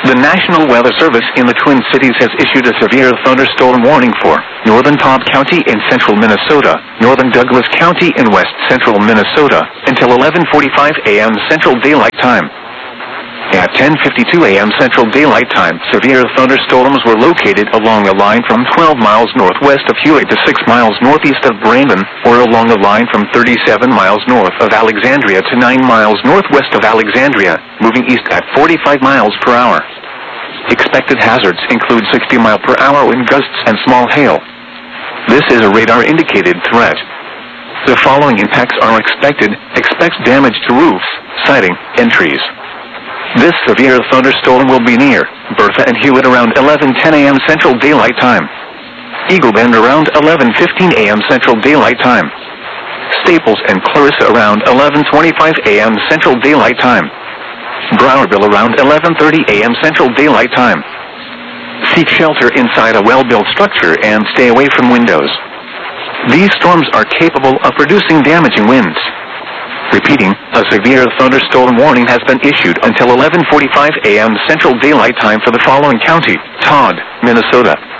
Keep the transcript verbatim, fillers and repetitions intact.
The National Weather Service in the Twin Cities has issued a severe thunderstorm warning for northern Cobb County in central Minnesota, northern Douglas County in west central Minnesota, until eleven forty-five a m Central Daylight Time. At ten fifty-two a m Central Daylight Time, severe thunderstorms were located along a line from twelve miles northwest of Hewitt to six miles northeast of Brandon, or along a line from thirty-seven miles north of Alexandria to nine miles northwest of Alexandria, moving east at forty-five miles per hour. Expected hazards include sixty mile per hour wind gusts and small hail. This is a radar-indicated threat. The following impacts are expected. Expect damage to roofs, siding, and trees. This severe thunderstorm will be near Bertha and Hewitt around eleven ten a m Central Daylight Time. Eagle Bend around eleven fifteen a m Central Daylight Time. Staples and Clarissa around eleven twenty-five a m Central Daylight Time. Browerville around eleven thirty a m Central Daylight Time. Seek shelter inside a well-built structure and stay away from windows. These storms are capable of producing damaging winds. Repeating, a severe thunderstorm warning has been issued until eleven forty-five a m Central Daylight Time for the following county: Todd, Minnesota.